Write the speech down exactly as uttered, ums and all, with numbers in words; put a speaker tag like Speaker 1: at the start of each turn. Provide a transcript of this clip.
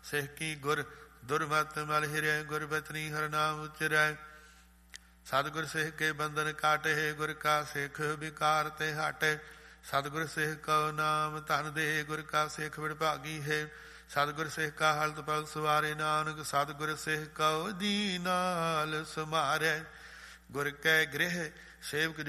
Speaker 1: ਸਿੱਖ ਕੀ ਗੁਰ ਦੁਰਮਤ ਮਲ ਹਿਰੈ, ਗੁਰ ਬਚਨੀ ਹਰ ਨਾਮ ਉਚਰੈ। ਸਤਿਗੁਰ ਸਿੱਖ ਕੇ ਬੰਧਨ ਕਾਟੇ, ਗੁਰ ਕਾ ਸਿੱਖ ਵਿਕਾਰ ਤੇ ਹਟੇ। ਸਤਿਗੁਰ ਸਿੱਖ ਕਉ ਨਾਮ ਧਨ ਦੇ, ਗੁਰ ਕਾ ਸਿੱਖ ਵਿਡਭਾਗੀ ਹੈ। ਸਤਿਗੁਰ ਸਿੱਖ ਕਾ ਹਲਤ ਪਲ ਸਵਾਰੇ, ਨਾਨਕ ਸਤਿਗੁਰ ਸਿੱਖ ਕਉ ਜੀ ਨਾਲ ਸਮਾਰੈ। ਗੁਰ ਕੈ ਗ੍ਰਹਿ ਸੇਵਕ